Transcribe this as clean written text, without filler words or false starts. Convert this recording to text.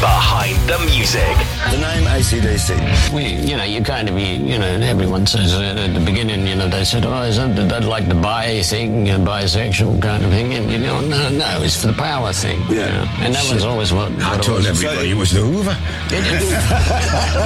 Behind the music. The name AC/DC. You kind of, everyone says at the beginning, they said, isn't that like the bi thing, bisexual kind of thing? And, no, it's for the power thing. Yeah. And that was always what I told everybody it was the Hoover.